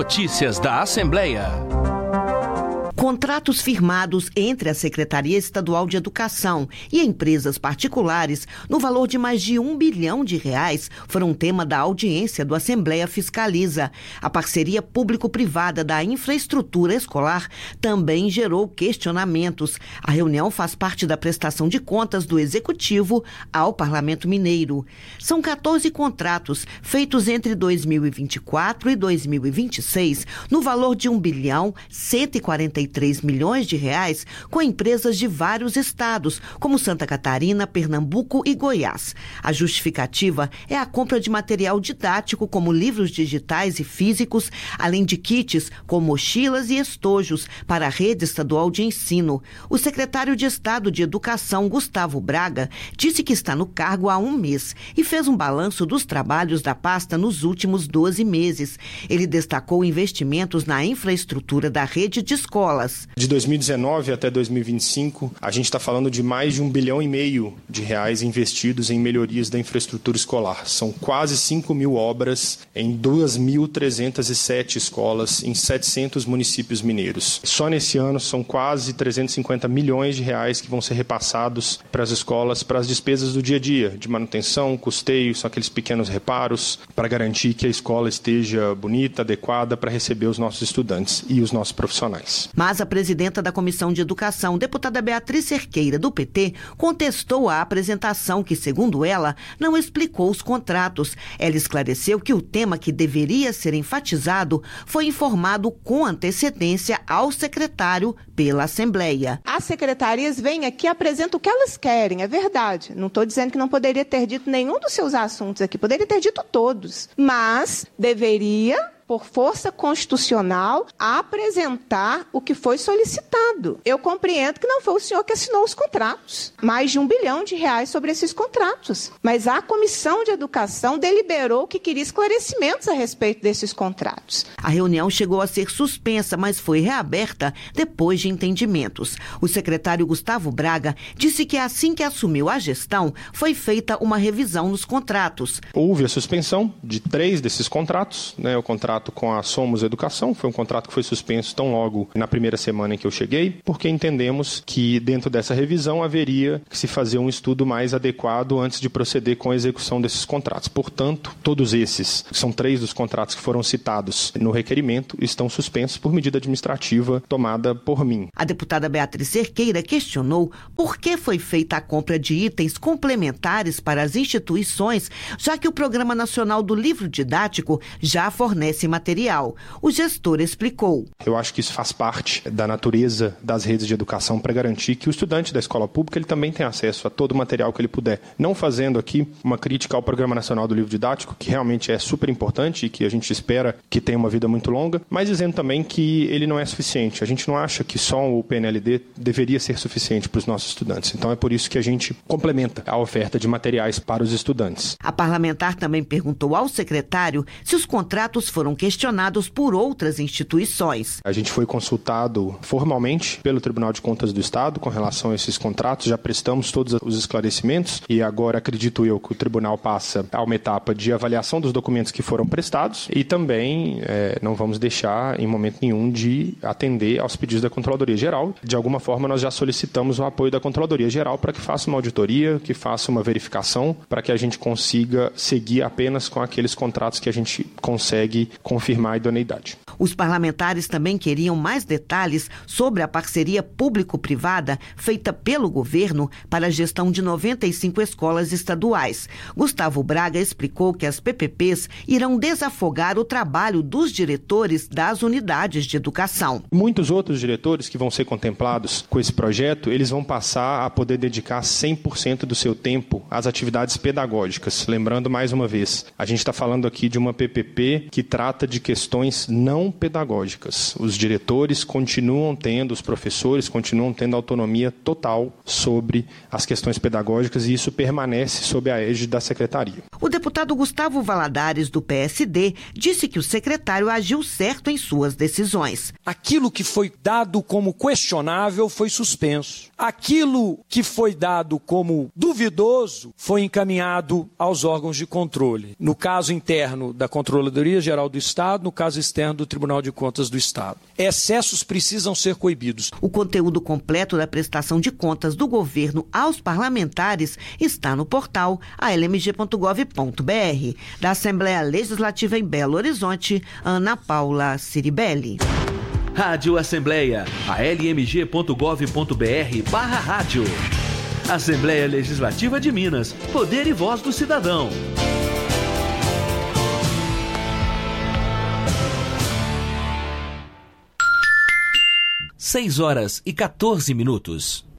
Notícias da Assembleia. Contratos firmados entre a Secretaria Estadual de Educação e empresas particulares no valor de mais de R$1 bilhão foram tema da audiência do Assembleia Fiscaliza. A parceria público-privada da infraestrutura escolar também gerou questionamentos. A reunião faz parte da prestação de contas do Executivo ao Parlamento Mineiro. São 14 contratos feitos entre 2024 e 2026 no valor de R$1 bilhão 143 milhões com empresas de vários estados, como Santa Catarina, Pernambuco e Goiás. A justificativa é a compra de material didático, como livros digitais e físicos, além de kits com mochilas e estojos para a rede estadual de ensino. O secretário de Estado de Educação, Gustavo Braga, disse que está no cargo há 1 mês e fez um balanço dos trabalhos da pasta nos últimos 12 meses. Ele destacou investimentos na infraestrutura da rede de escolas. De 2019 até 2025, a gente está falando de mais de R$1,5 bilhão investidos em melhorias da infraestrutura escolar. São quase 5 mil obras em 2.307 escolas em 700 municípios mineiros. Só nesse ano são quase R$350 milhões que vão ser repassados para as escolas, para as despesas do dia a dia, de manutenção, custeio, são aqueles pequenos reparos para garantir que a escola esteja bonita, adequada para receber os nossos estudantes e os nossos profissionais. Mas a presidenta da Comissão de Educação, deputada Beatriz Cerqueira, do PT, contestou a apresentação que, segundo ela, não explicou os contratos. Ela esclareceu que o tema que deveria ser enfatizado foi informado com antecedência ao secretário pela Assembleia. As secretarias vêm aqui e apresentam o que elas querem, é verdade. Não estou dizendo que não poderia ter dito nenhum dos seus assuntos aqui, poderia ter dito todos, mas deveria, por força constitucional, apresentar o que foi solicitado. Eu compreendo que não foi o senhor que assinou os contratos. Mais de R$1 bilhão sobre esses contratos. Mas a Comissão de Educação deliberou que queria esclarecimentos a respeito desses contratos. A reunião chegou a ser suspensa, mas foi reaberta depois de entendimentos. O secretário Gustavo Braga disse que assim que assumiu a gestão, foi feita uma revisão nos contratos. Houve a suspensão de 3 desses contratos, o contrato com a Somos Educação, foi um contrato que foi suspenso tão logo na primeira semana em que eu cheguei, porque entendemos que dentro dessa revisão haveria que se fazer um estudo mais adequado antes de proceder com a execução desses contratos. Portanto, todos esses, são 3 dos contratos que foram citados no requerimento, estão suspensos por medida administrativa tomada por mim. A deputada Beatriz Cerqueira questionou por que foi feita a compra de itens complementares para as instituições, já que o Programa Nacional do Livro Didático já fornece material. O gestor explicou. Eu acho que isso faz parte da natureza das redes de educação para garantir que o estudante da escola pública ele também tem acesso a todo o material que ele puder. Não fazendo aqui uma crítica ao Programa Nacional do Livro Didático, que realmente é super importante e que a gente espera que tenha uma vida muito longa, mas dizendo também que ele não é suficiente. A gente não acha que só o PNLD deveria ser suficiente para os nossos estudantes. Então é por isso que a gente complementa a oferta de materiais para os estudantes. A parlamentar também perguntou ao secretário se os contratos foram questionados por outras instituições. A gente foi consultado formalmente pelo Tribunal de Contas do Estado com relação a esses contratos, já prestamos todos os esclarecimentos e agora acredito eu que o tribunal passa a uma etapa de avaliação dos documentos que foram prestados e também não vamos deixar em momento nenhum de atender aos pedidos da Controladoria Geral. De alguma forma nós já solicitamos o apoio da Controladoria Geral para que faça uma auditoria, que faça uma verificação, para que a gente consiga seguir apenas com aqueles contratos que a gente consegue confirmar a idoneidade. Os parlamentares também queriam mais detalhes sobre a parceria público-privada feita pelo governo para a gestão de 95 escolas estaduais. Gustavo Braga explicou que as PPPs irão desafogar o trabalho dos diretores das unidades de educação. Muitos outros diretores que vão ser contemplados com esse projeto, eles vão passar a poder dedicar 100% do seu tempo às atividades pedagógicas. Lembrando mais uma vez, a gente está falando aqui de uma PPP que trata de questões não pedagógicas. Os diretores continuam tendo, os professores continuam tendo autonomia total sobre as questões pedagógicas e isso permanece sob a égide da secretaria. O deputado Gustavo Valadares, do PSD, disse que o secretário agiu certo em suas decisões. Aquilo que foi dado como questionável foi suspenso. Aquilo que foi dado como duvidoso foi encaminhado aos órgãos de controle. No caso interno da Controladoria Geral do Estado, no caso externo do Tribunal de Contas do Estado. Excessos precisam ser coibidos. O conteúdo completo da prestação de contas do governo aos parlamentares está no portal almg.gov.br. Da Assembleia Legislativa em Belo Horizonte, Ana Paula Ciribelli. Rádio Assembleia, almg.gov.br/rádio. Assembleia Legislativa de Minas, poder e voz do cidadão. 6 horas e 14 minutos.